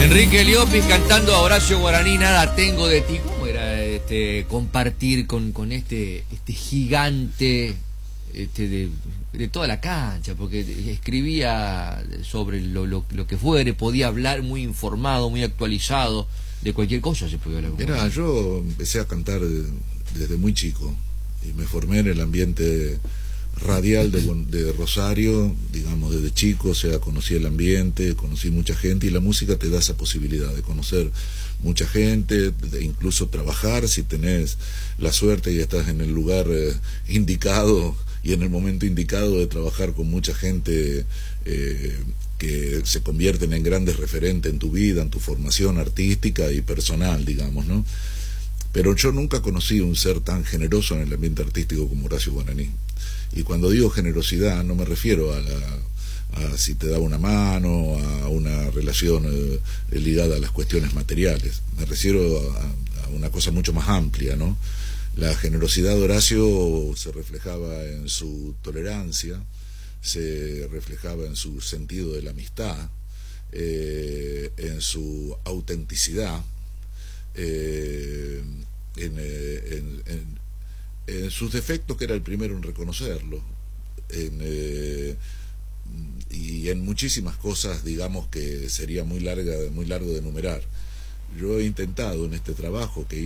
Enrique Liopis cantando a Horacio Guaraní, Nada tengo de ti. ¿Cómo era compartir con este gigante de toda la cancha? Porque escribía sobre lo que fuere, podía hablar muy informado, muy actualizado, de cualquier cosa se podía hablar. Mirá, yo empecé a cantar desde muy chico y me formé en el ambiente radial de Rosario, digamos, desde chico. O sea, conocí el ambiente, conocí mucha gente, y la música te da esa posibilidad de conocer mucha gente, de incluso trabajar si tenés la suerte y estás en el lugar indicado y en el momento indicado, de trabajar con mucha gente que se convierten en grandes referentes en tu vida, en tu formación artística y personal, digamos, ¿no? Pero yo nunca conocí un ser tan generoso en el ambiente artístico como Horacio Guaraní. Y cuando digo generosidad no me refiero a si te da una mano, a una relación ligada a las cuestiones materiales. Me refiero a una cosa mucho más amplia, ¿no? La generosidad de Horacio se reflejaba en su tolerancia, se reflejaba en su sentido de la amistad, en su autenticidad, en sus defectos, que era el primero en reconocerlo, y en muchísimas cosas, digamos, que sería muy largo de enumerar. Yo he intentado en este trabajo que